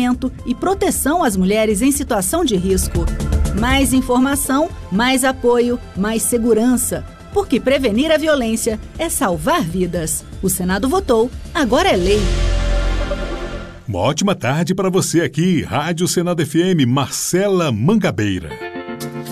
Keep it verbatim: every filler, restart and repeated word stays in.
acompanhamento e proteção às mulheres em situação de risco. Mais informação, mais apoio, mais segurança. Porque prevenir a violência é salvar vidas. O Senado votou, agora é lei. Uma ótima tarde para você aqui, Rádio Senado F M, Marcela Mangabeira.